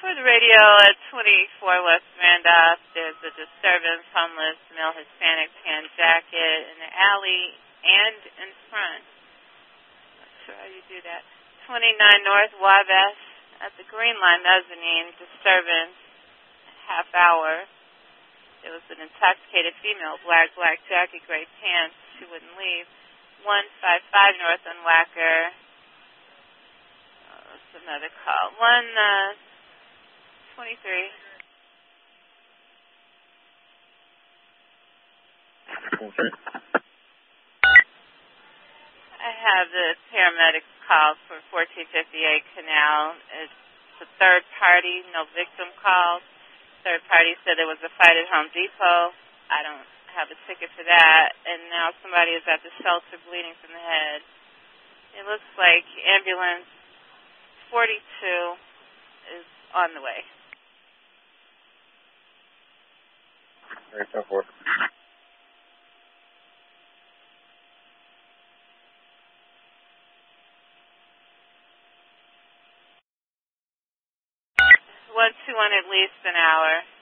For the radio at 24 West Randolph, there's a disturbance, homeless male Hispanic tan jacket in the alley and in front. Not sure how you do that. 29 North Wabash at the Green Line mezzanine, disturbance, half hour. There was an intoxicated female, black jacket, gray pants. She wouldn't leave. 155 North on Wacker. That's another call. 123. Okay. I have the paramedics call for 1458 Canal. It's the third party, no victim calls. Third party said there was a fight at Home Depot. I don't have a ticket for that. And now somebody is at the shelter bleeding from the head. It looks like ambulance 42 is on the way. Very tough work. One at least an hour.